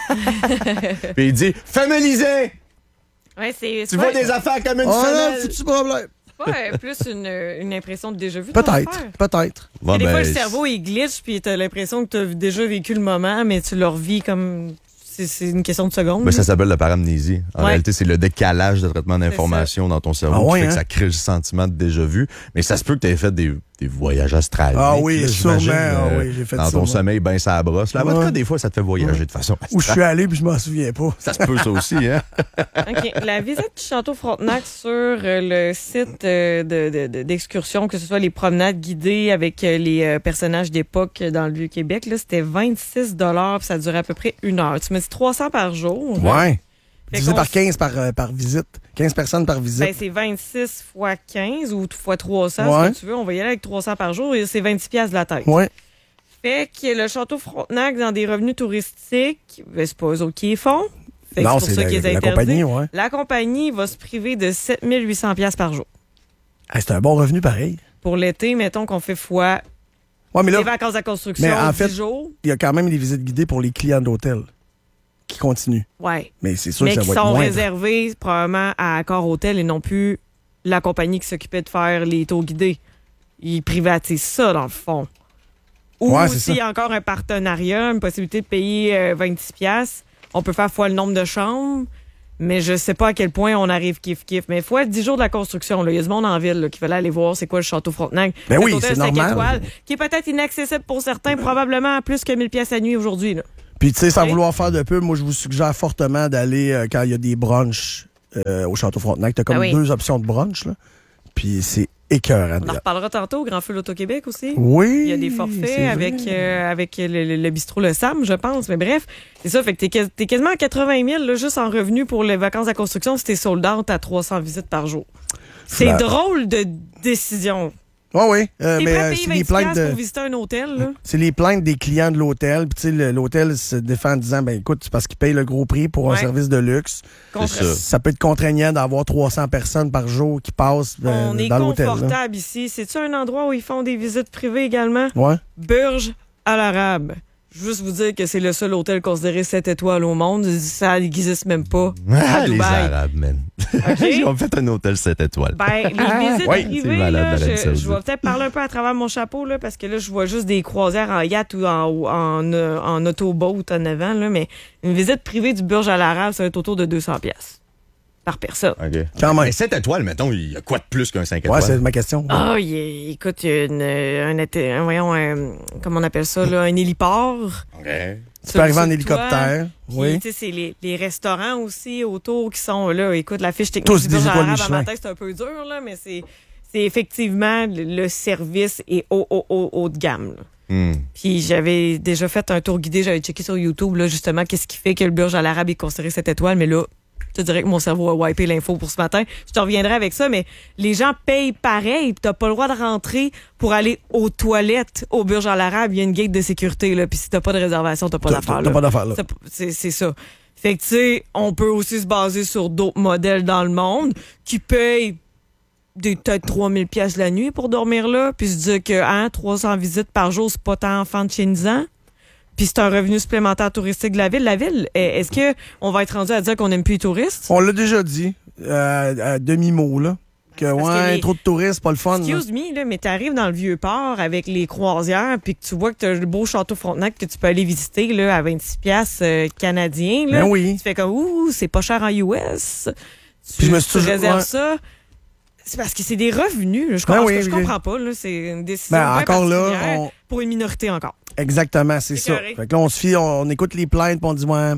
Puis il dit, familisez! Ouais, c'est Tu c'est vois pas- des affaires comme une Oh là, femelle! foutu problème. c'est pas euh, plus une, une impression de déjà vu. ton Peut-être, affaire. peut-être. Bon, des ben, fois, le cerveau, il glitch, puis t'as l'impression que t'as déjà vécu le moment, mais tu le revis comme... C'est c'est une question de seconde. Ben, ça là. s'appelle la paramnésie. En Ouais. réalité, c'est le décalage de traitement d'informations dans ton cerveau Ah ouais, qui fait hein? que ça crée le sentiment de déjà vu. Mais ça se peut que tu aies fait des, des voyages astrales. Ah oui, sûrement. j'imagine, Ah euh, oui, j'ai fait dans ça, ton moi. sommeil, ben ça brosse. Là, à votre Ouais. cas, des fois, ça te fait voyager de façon Où je astrale. suis allé, puis je m'en souviens pas. Ça se peut, ça aussi, hein? OK. La visite du Château Frontenac sur euh, le site euh, de- de- de- d'excursion, que ce soit les promenades guidées avec euh, les euh, personnages d'époque dans le Vieux-Québec, là, c'était vingt-six dollars, puis ça durait à peu près une heure. Tu me dis trois cents par jour. Ouais. Fait Divisé qu'on par s- quinze par, euh, par visite. quinze personnes par visite. Ben, c'est vingt-six fois quinze ou fois trois cents, Ouais. si tu veux. On va y aller avec trois cents par jour et c'est vingt-six piastres de la tête. ouais. Fait que le Château Frontenac, dans des revenus touristiques, ben, c'est pas eux autres qui les font. Fait que Non, c'est c'est pour ça la, qu'ils les la interdisent. compagnie, ouais. La compagnie va se priver de sept mille huit cents piastres par jour. Ah, c'est un bon revenu pareil. Pour l'été, mettons qu'on fait fois Ouais, mais les là, vacances à construction, mais en dix fait- jours. il y a quand même des visites guidées pour les clients d'hôtel. qui continuent. Ouais. Mais c'est sûr Mais que ça qui va être sont moindre. réservés probablement à Accor Hôtel et non plus la compagnie qui s'occupait de faire les tours guidés. Ils privatisent ça, dans le fond. Ou Ouais, c'est s'il y a encore un partenariat, une possibilité de payer euh, vingt-six piastres, on peut faire fois le nombre de chambres, mais je sais pas à quel point on arrive kiff-kiff. Mais fois dix jours de la construction, là. Il y a du monde en ville là, qui veut aller voir c'est quoi le Château Frontenac. Ben Cet oui, hôtel c'est cinq normal. étoiles, qui est peut-être inaccessible pour certains, probablement à plus que mille piastres à nuit aujourd'hui. Là. Puis, tu sais, sans Ouais. vouloir faire de pub, moi, je vous suggère fortement d'aller euh, quand il y a des brunchs euh, au Château Frontenac. T'as comme Ah oui. deux options de brunch, là. Puis, c'est écœurant. On en reparlera tantôt au Grand Feu l'Auto-Québec aussi. Oui. Il y a des c'est forfaits vrai. avec, euh, avec le, le, le bistrot Le Sam, je pense. Mais bref, c'est ça. Fait que t'es, quas- t'es quasiment à quatre-vingt mille là, juste en revenus pour les vacances à construction si t'es sold out à trois cents visites par jour. C'est Bah. drôle de décision. Oui, oui. Euh, T'es mais prêt à euh, payer c'est les vingt plaintes piastres de... pour visiter un hôtel, là? C'est les plaintes des clients de l'hôtel. Puis, tu sais, le- l'hôtel se défend en disant, ben écoute, c'est parce qu'ils payent le gros prix pour un Ouais. service de luxe. Contre- ça. Ça peut être contraignant d'avoir trois cents personnes par jour qui passent euh, On est dans l'hôtel. là. confortable ici. C'est-tu un endroit où ils font des visites privées également? Ouais. Burj Al Arab. Juste vous dire que c'est le seul hôtel considéré sept étoiles au monde. Ça n'existe même pas à Ah, les Dubaï. Arabes, man. Ils ont fait un hôtel sept étoiles. Ben, les visites Oui, privées, c'est malade, là, l'Arabie je, Saoudite. je vais peut-être parler un peu à travers mon chapeau, là, parce que là, je vois juste des croisières en yacht ou en, ou en, euh, en autoboat en avant, là, mais une visite privée du Burj Al Arab, ça va être autour de deux cents piastres par personne. OK. Quand même. Mais sept étoiles, mettons, il y a quoi de plus qu'un cinq étoiles? Ouais, c'est ma question. Ah, il y a- écoute, il y a une, un, été- un- voyons, un, comment on appelle ça, là, un héliport. OK. Tu peux arriver en Sur- sur hélicoptère. Puis, Oui. tu sais, c'est les, les restaurants aussi autour qui sont là. Écoute, la fiche technique Tous du des Burj Al étoiles Arab, à Michelin. ma tête, c'est un peu dur, là, mais c'est, c'est effectivement le, le service est haut, haut, haut, haut de gamme. Là. Hmm. Puis j'avais déjà fait un tour guidé, j'avais checké sur YouTube, là, justement, qu'est-ce qui fait que le Burj Al Arab est considéré cette étoile, mais là, je te dirais que mon cerveau a wipé l'info pour ce matin. Je te reviendrai avec ça, mais les gens payent pareil. T'as pas le droit de rentrer pour aller aux toilettes au Burj Al Arab. Il y a une gate de sécurité, là. Puis si t'as pas de réservation, t'as pas T'as- d'affaires, t'as là. pas d'affaires, là. C'est- C'est, c'est ça. Fait que, tu sais, on peut aussi se baser sur d'autres modèles dans le monde qui payent des peut-être trois mille piastres la nuit pour dormir là, puis se dire que, hein, trois cents visites par jour, c'est pas tant fanchinisant. Puis c'est un revenu supplémentaire touristique de la ville. La ville, est-ce que on va être rendu à dire qu'on n'aime plus les touristes? On l'a déjà dit, euh, à demi-mot, là. Que, Parce ouais, que les- trop de touristes, pas le fun. là. Excuse me, là, mais t'arrives dans le Vieux-Port avec les croisières, puis que tu vois que t'as le beau château Frontenac que tu peux aller visiter là, à vingt-six piastres euh, canadiens. Là. Ben oui. Tu fais comme, ouh, c'est pas cher en U S. Tu, Puis je me suis tu toujours- réserves ouais. ça. C'est parce que c'est des revenus. Là. Je, Ben comprends, oui, je oui. comprends pas. Là. C'est une décision Ben, bien encore là, particulière on- pour une minorité encore. Exactement, c'est ça. Écœuré. Fait que là, on se fie, on, on écoute les plaintes, puis on dit, ouais,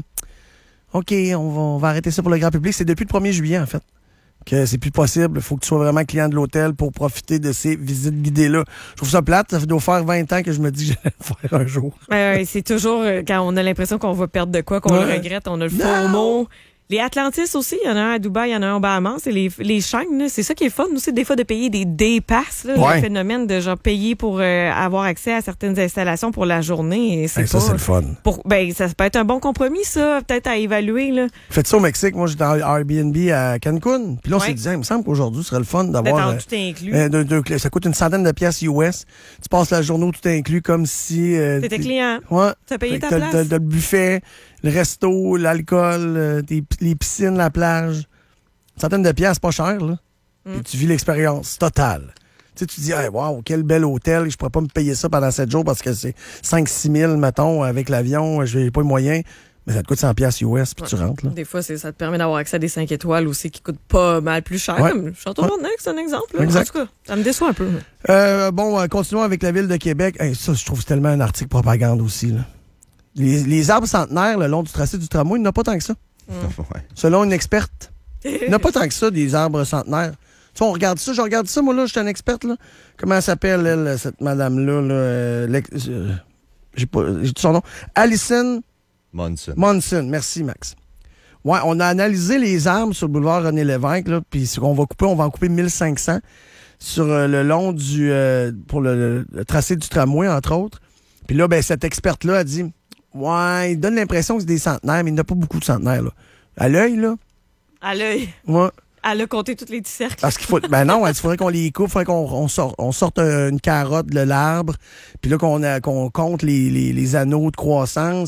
OK, on va, on va arrêter ça pour le grand public. C'est depuis le premier juillet, en fait, que c'est plus possible. Il faut que tu sois vraiment client de l'hôtel pour profiter de ces visites guidées-là. Je trouve ça plate. Ça fait doit faire vingt ans que je me dis que j'allais le faire un jour. Euh, c'est toujours euh, quand on a l'impression qu'on va perdre de quoi, qu'on Ouais. le regrette, on a le Non. faux mot. Les Atlantis aussi, il y en a un à Dubaï, il y en a un au Bahamas. C'est les, les chaînes, là. C'est ça qui est fun aussi, des fois, de payer des day pass, là, Ouais. le phénomène de genre payer pour euh, avoir accès à certaines installations pour la journée. Et c'est Hey, ça, pas, c'est le fun. pour, ben, ça peut être un bon compromis, ça, peut-être à évaluer. Là. Faites ça au Mexique. Moi, j'étais en Airbnb à Cancun. Puis là, on Ouais. s'est dit, hey, il me semble qu'aujourd'hui, ce serait le fun Peut-être d'avoir... en euh, tout inclus. euh, de- de- ça coûte une centaine de piastres U S. Tu passes la journée où tout est inclus comme si... euh, T'étais t'es- client. Ouais. T'as payé Fait que ta t'as- place. t'as- t'as le buffet, le resto, l'alcool, euh, des- les piscines, la plage. Une centaine de piastres, pas cher, là. Mm. Puis tu vis l'expérience totale. Tu sais, tu dis, hey, wow, quel bel hôtel. Je pourrais pas me payer ça pendant sept jours parce que c'est cinq six mille, mettons, avec l'avion. Je n'ai pas les moyens. Mais ça te coûte cent piastres U S, puis tu rentres, là. Des fois, c'est, ça te permet d'avoir accès à des cinq étoiles aussi qui coûtent pas mal plus cher. Ouais. Château Ouais. Frontenac, c'est un exemple. Là. Exact. En tout cas, ça me déçoit un peu. Euh, bon, euh, continuons avec la Ville de Québec. Hey, ça, je trouve c'est tellement un article propagande aussi, là. Les, les arbres centenaires le long du tracé du tramway, il n'y en a pas tant que ça. Ouais. Selon une experte. Il n'y en a pas tant que ça, des arbres centenaires. Tu sais, on regarde ça, je regarde ça, moi, là, je suis une experte, là. Comment elle s'appelle, elle, cette madame-là, là? euh, l'ex- euh, j'ai pas, j'ai son nom. Alison Monson. Monson. Merci, Max. Ouais, on a analysé les arbres sur le boulevard René Lévesque, là, puis ce qu'on va couper, on va en couper mille cinq cents sur euh, le long du, euh, pour le, le- le tracé du tramway, entre autres. Puis là, ben, cette experte-là a dit, ouais, il donne l'impression que c'est des centenaires, mais il n'y en a pas beaucoup de centenaires, là. À l'œil, là. À l'œil. Ouais. Elle a compté tous les petits cercles. Parce qu'il faut. Ben non, il faudrait qu'on les coupe, il faudrait qu'on on sorte, on sorte euh, une carotte de l'arbre, puis là qu'on a- qu'on compte les, les, les anneaux de croissance.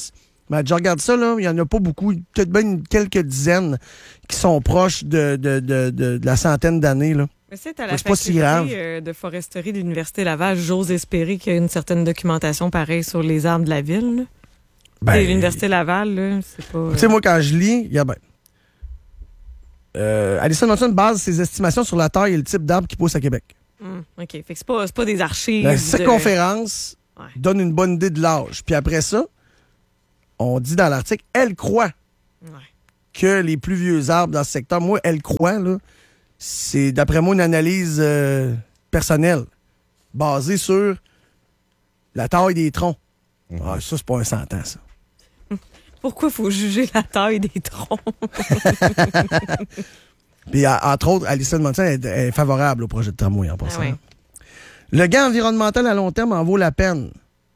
Mais je regarde ça, là, il n'y en a pas beaucoup, peut-être bien quelques dizaines qui sont proches de, de, de, de, de la centaine d'années, là. Mais c'est à la c'est pas si grave. faculté euh, de foresterie de l'Université Laval, j'ose espérer qu'il y a une certaine documentation pareille sur les arbres de la ville. Là. Ben, Et l'Université Laval, là, c'est pas... euh, Tu sais, moi, quand je lis, il y a ben. Euh, Alison Monson base ses estimations sur la taille et le type d'arbres qui poussent à Québec. hum, OK. Fait que c'est pas, c'est pas des archives. La de- circonférence Ouais. donne une bonne idée de l'âge. Puis après ça, on dit dans l'article, elle croit Ouais. que les plus vieux arbres dans ce secteur, moi, elle croit, là, c'est d'après moi une analyse euh, personnelle basée sur la taille des troncs. Mhm. Ah, ça, c'est pas un cent ans, ça. Pourquoi faut juger la taille des troncs? Puis, à- entre autres, Alison Monson est, est favorable au projet de tramway en passant. ouais. Le gain environnemental à long terme en vaut la peine.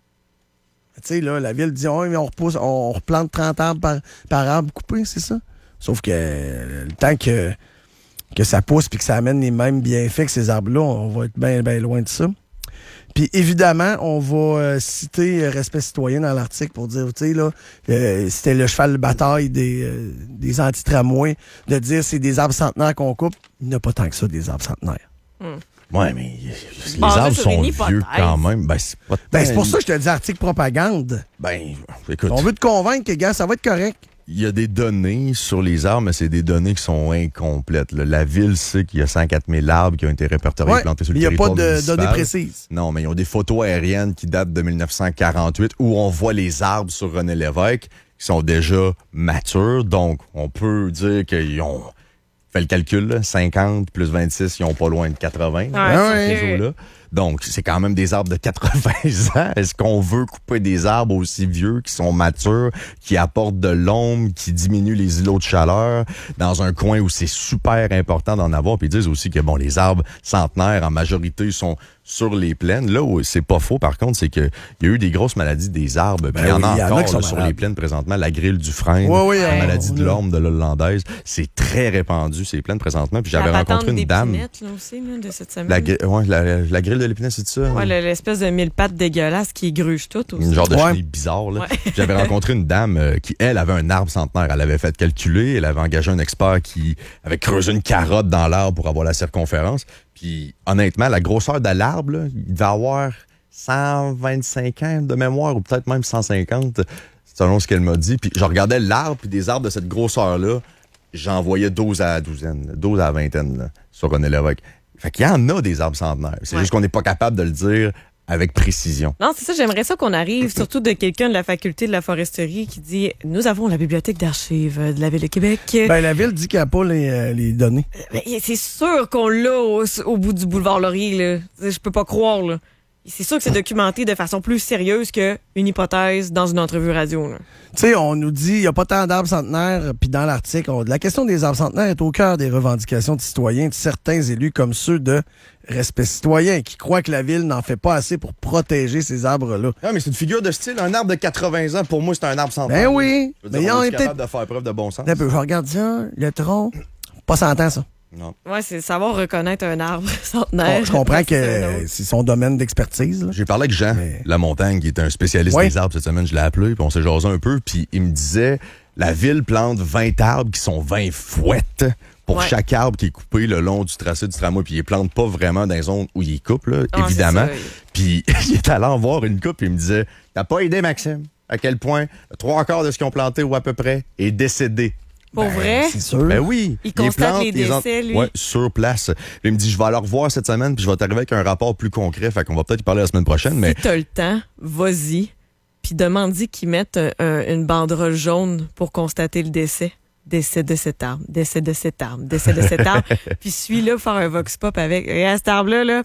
Tu sais, là, la ville dit, oh, mais on, repousse, on replante trente arbres par, par arbre coupé, c'est ça? Sauf que euh, le temps que, que ça pousse puis que ça amène les mêmes bienfaits que ces arbres-là, on va être bien bien loin de ça. Puis évidemment, on va euh, citer euh, respect citoyen dans l'article pour dire, tu sais, là, euh, c'était le cheval de bataille des, euh, des anti-tramways, de dire c'est des arbres centenaires qu'on coupe. Il n'y a pas tant que ça, des arbres centenaires. Ouais, mais les Basé arbres sur sont une vieux hypothèse. quand même. Ben, c'est pas Ben, c'est tant- pour ça que je te dis article propagande. Ben, écoute, On veut te convaincre que, gars, ça va être correct. il y a des données sur les arbres, mais c'est des données qui sont incomplètes. là. La ville sait qu'il y a cent quatre mille arbres qui ont été répertoriés Ouais, et plantés sur mais le il n'y a pas territoire de municipal. données précises. Non, mais ils ont des photos aériennes qui datent de mille neuf cent quarante-huit où on voit les arbres sur René Lévesque qui sont déjà matures. Donc, on peut dire qu'ils ont fait le calcul, là, cinquante plus vingt-six, ils ont pas loin de quatre-vingts. Ouais, dans c'est ces que- eaux-là. Donc, c'est quand même des arbres de quatre-vingts ans. Est-ce qu'on veut couper des arbres aussi vieux, qui sont matures, qui apportent de l'ombre, qui diminuent les îlots de chaleur, dans un coin où c'est super important d'en avoir? Puis ils disent aussi que, bon, les arbres centenaires, en majorité, sont sur les plaines. Là où c'est pas faux, par contre, c'est qu'il y a eu des grosses maladies des arbres. Puis il y en oui, a il y en a encore qui sont là, sur malades. les plaines présentement. La grille du frein, Ouais, oui, la on- maladie de on a- l'orme de l'Hollandaise. C'est très répandu, ces plaines présentement. Puis j'avais La rencontré patente une dame. d'épinette, là, aussi, là, de cette semaine. La, gri- ouais, la, la grille de l'épinette, c'est ça? Ouais, le- l'espèce de mille pattes dégueulasse qui gruge tout aussi. Une genre de Ouais. chenille bizarre. Là. Ouais. J'avais rencontré une dame euh, qui, elle, avait un arbre centenaire. Elle avait fait calculer. Elle avait engagé un expert qui avait creusé une carotte dans l'arbre pour avoir la circonférence. Puis, honnêtement, la grosseur de l'arbre, là, il devait avoir cent vingt-cinq ans de mémoire ou peut-être même cent cinquante, selon ce qu'elle m'a dit. Puis, je regardais l'arbre, puis des arbres de cette grosseur-là, j'en voyais douze à la douzaine, douze à la vingtaine là, sur René Lévesque. Fait qu'il y en a des arbres centenaires. C'est Ouais. juste qu'on n'est pas capable de le dire avec précision. Non, c'est ça, j'aimerais ça qu'on arrive, surtout de quelqu'un de la faculté de la foresterie qui dit « Nous avons la bibliothèque d'archives de la Ville de Québec. Ben, la ville dit qu'il n'y a pas les, euh, les données. Ben, c'est sûr qu'on l'a au, au bout du boulevard Laurier, là. Je peux pas croire, là. C'est sûr que c'est documenté de façon plus sérieuse qu'une hypothèse dans une entrevue radio, là. Tu sais, on nous dit il n'y a pas tant d'arbres centenaires, puis dans l'article, on- la question des arbres centenaires est au cœur des revendications de citoyens, de certains élus comme ceux de Respect citoyen, qui croient que la ville n'en fait pas assez pour protéger ces arbres-là. Ah, mais c'est une figure de style. Un arbre de quatre-vingts ans, pour moi, c'est un arbre centenaire. Ben oui, Je veux mais dire, ils on ont est été... capable de faire preuve de bon sens. Un peu, je regarde ça, le tronc, pas cent ans, ça. Non. Ouais, c'est savoir reconnaître un arbre centenaire. Bon, je comprends C'est un que autre. c'est son domaine d'expertise. là. J'ai parlé avec Jean Mais- Lamontagne, qui est un spécialiste Ouais. des arbres cette semaine. Je l'ai appelé, puis on s'est jasé un peu, puis il me disait la ville plante vingt arbres qui sont vingt fouettes pour Ouais. chaque arbre qui est coupé le long du tracé du tramway. Puis il les plante pas vraiment dans les zones où il coupe, là, Ah, évidemment. c'est ça. Puis il est allé en voir une coupe et il me disait t'as pas aidé Maxime à quel point le trois quarts de ce qu'ils ont planté ou à peu près est décédé. Pour vrai? C'est sûr. Ben oui. Il constate les en- décès, lui. Ouais, sur place. Il me dit, je vais aller revoir cette semaine, puis je vais t'arriver avec un rapport plus concret. Fait qu'on va peut-être y parler la semaine prochaine, mais Si t'as le temps, vas-y, puis demande-y qu'ils mettent un- un- une banderole jaune pour constater le décès. Décès de cet arbre, décès de cet arbre, décès de cet arbre. Puis suis-là pour faire un vox pop avec. Et à cet arbre-là, là,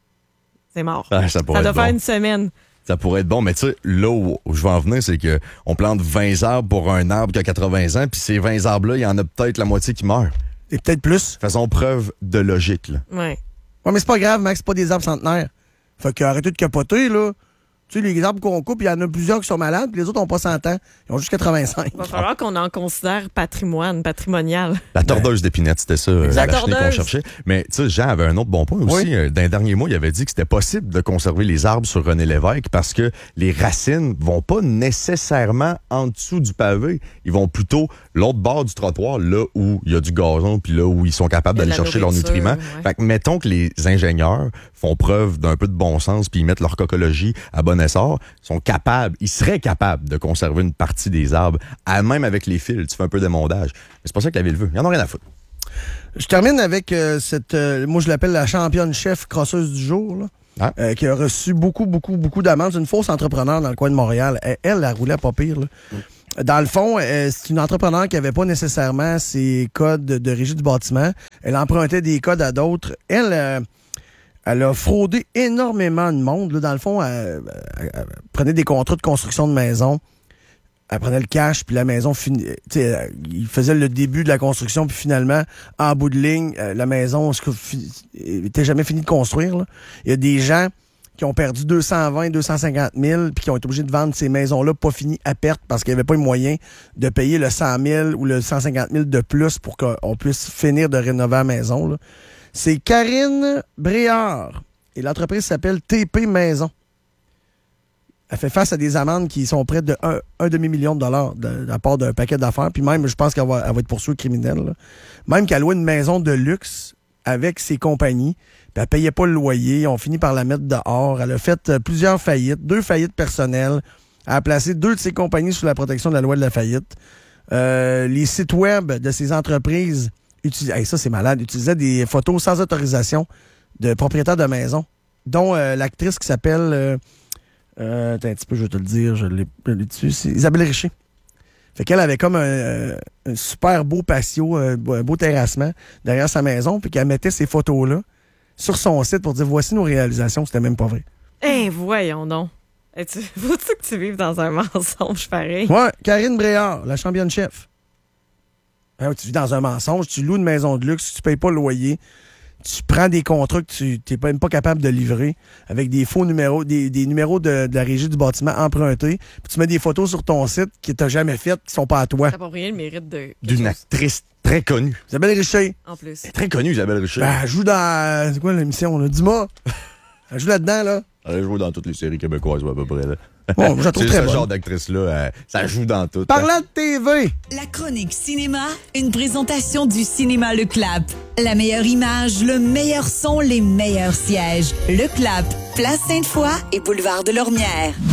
c'est mort. ah, ça pourrait Ça doit être faire bon. une semaine. Ça pourrait être bon, mais tu sais, là où, où je veux en venir, c'est que on plante vingt arbres pour un arbre qui a quatre-vingts ans, puis ces vingt arbres-là, il y en a peut-être la moitié qui meurent. Et peut-être plus. Faisons preuve de logique, là. Ouais. Ouais, mais c'est pas grave, Max, c'est pas des arbres centenaires. Fait que arrêtez de capoter, là. Tu sais, les arbres qu'on coupe, il y en a plusieurs qui sont malades, puis les autres n'ont pas cent ans. Ils ont juste quatre-vingt-cinq. Il va falloir qu'on en considère patrimoine, patrimonial. La tordeuse d'épinette, c'était ça, euh, la chenille qu'on cherchait. Mais tu sais, Jean avait un autre bon point aussi. Oui. Euh, dans les derniers mois, il avait dit que c'était possible de conserver les arbres sur René Lévesque parce que les racines vont pas nécessairement en dessous du pavé. Ils vont plutôt l'autre bord du trottoir, là où il y a du gazon, puis là où ils sont capables d'aller chercher leurs nutriments. Ouais. Fait que mettons que les ingénieurs font preuve d'un peu de bon sens puis ils mettent leur cocologie à bon essor, sont capables, ils seraient capables de conserver une partie des arbres, à même avec les fils, tu fais un peu d'émondage. Mais c'est pas ça que la ville veut. Ils en ont rien à foutre. Je termine avec euh, cette, euh, moi je l'appelle la championne chef crosseuse du jour, là, ah. euh, qui a reçu beaucoup, beaucoup, beaucoup d'amendes. C'est une fausse entrepreneur dans le coin de Montréal. Elle, elle, elle roulait pas pire, là. Mm. Dans le fond, euh, c'est une entrepreneur qui avait pas nécessairement ses codes de, de régie du bâtiment. Elle empruntait des codes à d'autres. Elle... Euh, Elle a fraudé énormément de monde. Là, dans le fond, elle, elle, elle prenait des contrats de construction de maison. Elle prenait le cash, puis la maison, fini, il faisait le début de la construction, puis finalement, en bout de ligne, la maison n'était jamais finie de construire. Là. Il y a des gens qui ont perdu deux cent vingt, deux cent cinquante mille, puis qui ont été obligés de vendre ces maisons-là pas finies à perte parce qu'il n'y avait pas eu moyen de payer le cent mille ou le cent cinquante mille de plus pour qu'on puisse finir de rénover la maison. Là. C'est Karine Bréard et l'entreprise s'appelle T P Maison. Elle fait face à des amendes qui sont près de un, un demi-million de dollars de, de la part d'un paquet d'affaires. Puis même, je pense qu'elle va, elle va être poursuivie criminelle. Là. Même qu'elle louait une maison de luxe avec ses compagnies. Puis elle payait pas le loyer. On finit par la mettre dehors. Elle a fait plusieurs faillites, deux faillites personnelles. Elle a placé deux de ses compagnies sous la protection de la loi de la faillite. Euh, les sites web de ces entreprises Utilise... Hey, ça, c'est malade. Utilisait des photos sans autorisation de propriétaires de maisons, dont euh, l'actrice qui s'appelle... Euh, euh, attends un petit peu, je vais te le dire. Je l'ai, je l'ai dessus. C'est Isabelle Richer. Fait qu'elle avait comme un, un super beau patio, un beau terrassement derrière sa maison, puis qu'elle mettait ces photos-là sur son site pour dire, voici nos réalisations. C'était même pas vrai. Eh, hey, voyons donc. Tu... Faut-tu que tu vives dans un mensonge pareil? Ouais, Karine Bréard, la championne chef. Ben, tu vis dans un mensonge, tu loues une maison de luxe, tu payes pas le loyer, tu prends des contrats que tu n'es même pas capable de livrer avec des faux numéros, des, des numéros de, de la régie du bâtiment empruntés, puis tu mets des photos sur ton site que tu n'as jamais faites, qui sont pas à toi. Ça n'a pas rien le mérite de... D'une chose. Actrice très connue. Isabelle Richer. En plus. Elle est très connue, Isabelle Richer. Ben, elle joue dans... C'est quoi l'émission, là? Dis-moi. Elle joue là-dedans, là. Elle joue dans toutes les séries québécoises, à peu près, là. Bon, je la trouve c'est très ce bonne. genre d'actrice-là, euh, ça joue dans tout. Parlant de T V. La chronique cinéma, une présentation du cinéma Le Clap. La meilleure image, le meilleur son, les meilleurs sièges. Le Clap, Place Sainte-Foy et Boulevard de Lormière.